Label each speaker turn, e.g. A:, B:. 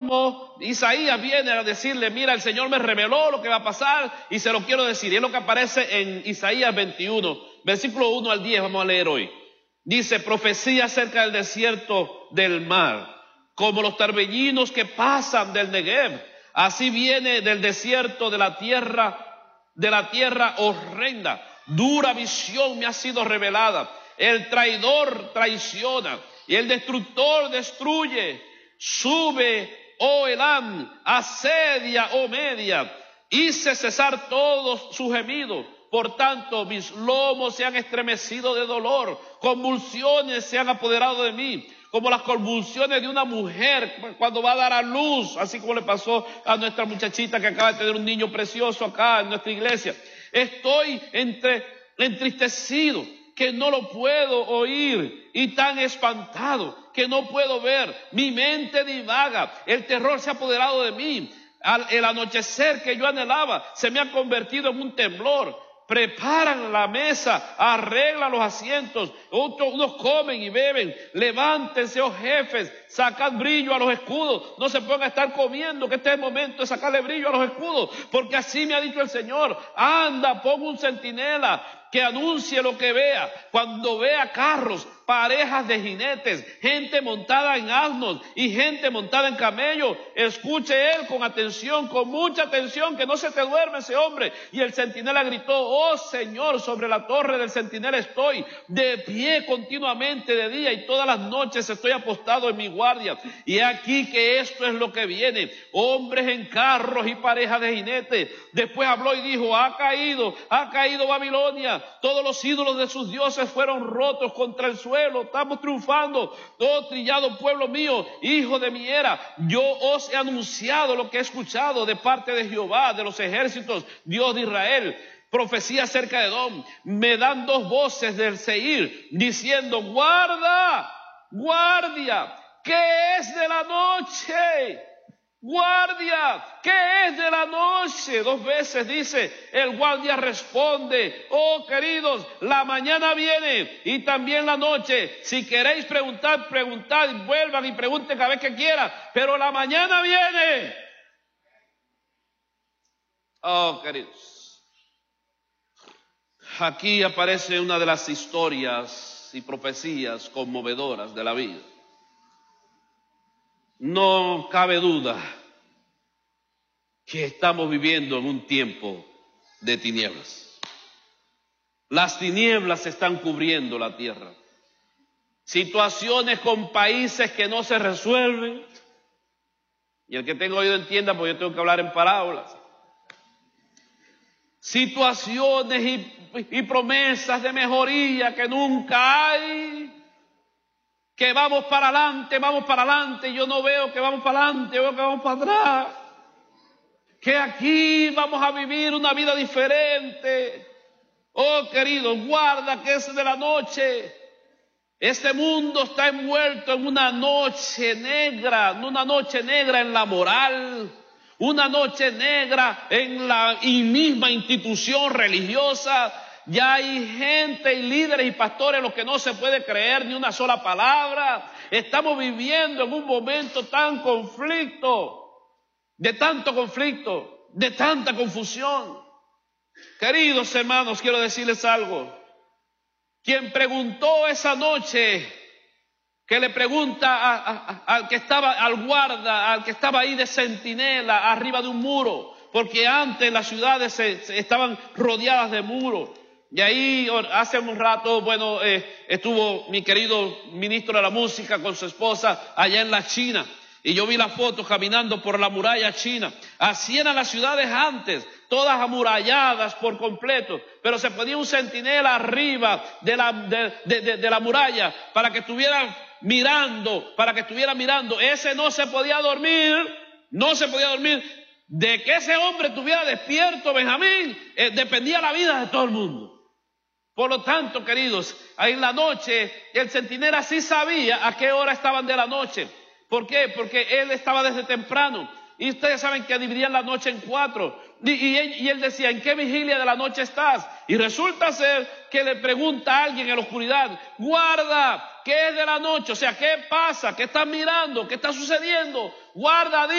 A: como Isaías viene a decirle, mira, el Señor me reveló lo que va a pasar y se lo quiero decir. Y es lo que aparece en Isaías 21, versículo 1 al 10, vamos a leer hoy. Dice, profecía acerca del desierto del mar, como los torbellinos que pasan del Negev, así viene del desierto de la tierra horrenda. Dura visión me ha sido revelada. El traidor traiciona y el destructor destruye. Sube, oh Elam, asedia, oh Media. Hice cesar todos sus gemidos. Por tanto, mis lomos se han estremecido de dolor. Convulsiones se han apoderado de mí, como las convulsiones de una mujer cuando va a dar a luz, así como le pasó a nuestra muchachita que acaba de tener un niño precioso acá en nuestra iglesia. Estoy entristecido, que no lo puedo oír, y tan espantado que no puedo ver. Mi mente divaga, el terror se ha apoderado de mí. El anochecer que yo anhelaba se me ha convertido en un temblor. Preparan la mesa, arreglan los asientos, unos comen y beben. Levántense, oh jefes, sacad brillo a los escudos. No se pongan a estar comiendo, que este es el momento de sacarle brillo a los escudos, porque así me ha dicho el Señor. Anda, pon un centinela que anuncie lo que vea. Cuando vea carros, parejas de jinetes, gente montada en asnos y gente montada en camellos, escuche él con atención, con mucha atención, que no se te duerme ese hombre. Y el centinela gritó, oh Señor, sobre la torre del centinela estoy, de pie continuamente de día, y todas las noches estoy apostado en mi guardia. Y aquí que esto es lo que viene, hombres en carros y parejas de jinetes. Después habló y dijo, ha caído Babilonia. Todos los ídolos de sus dioses fueron rotos contra el suelo. Estamos triunfando. Oh trillado pueblo mío, hijo de mi era, yo os he anunciado lo que he escuchado de parte de Jehová de los ejércitos, Dios de Israel. Profecía acerca de Edom. Me dan dos voces del Seir diciendo, guarda, guardia, ¿qué es de la noche? Guardia, ¿qué es de la noche? Dos veces dice, el guardia responde, oh queridos, la mañana viene y también la noche. Si queréis preguntar, preguntad, vuelvan y pregunten cada vez que quieran, pero la mañana viene. Oh queridos, aquí aparece una de las historias y profecías conmovedoras de la vida. No cabe duda que estamos viviendo en un tiempo de tinieblas. Las tinieblas están cubriendo la tierra. Situaciones con países que no se resuelven. Y el que tenga oído entienda, porque yo tengo que hablar en parábolas. Situaciones y promesas de mejoría que nunca hay. Que vamos para adelante, yo no veo que vamos para adelante, yo veo que vamos para atrás. Que aquí vamos a vivir una vida diferente. Oh querido, guarda que es de la noche. Este mundo está envuelto en una noche negra, una noche negra en la moral, una noche negra en la misma institución religiosa. Ya hay gente y líderes y pastores en los que no se puede creer ni una sola palabra. Estamos viviendo en un momento tan de tanto conflicto, de tanta confusión. Queridos hermanos, quiero decirles algo. Quien preguntó esa noche, que le pregunta al que estaba, al guarda, al que estaba ahí de centinela, arriba de un muro, porque antes las ciudades estaban rodeadas de muros. Y ahí hace un rato, estuvo mi querido ministro de la música con su esposa allá en la China. Y yo vi las fotos caminando por la muralla china. Así eran las ciudades antes, todas amuralladas por completo. Pero se ponía un centinela arriba de la muralla para que estuviera mirando, Ese no se podía dormir. De que ese hombre estuviera despierto, Benjamín, dependía la vida de todo el mundo. Por lo tanto, queridos, en la noche el centinela sí sabía a qué hora estaban de la noche. ¿Por qué? Porque él estaba desde temprano. Y ustedes saben que dividían la noche en 4. Y él decía, ¿en qué vigilia de la noche estás? Y resulta ser que le pregunta a alguien en la oscuridad, guarda, ¿qué es de la noche? O sea, ¿qué pasa? ¿Qué estás mirando? ¿Qué está sucediendo? Guarda,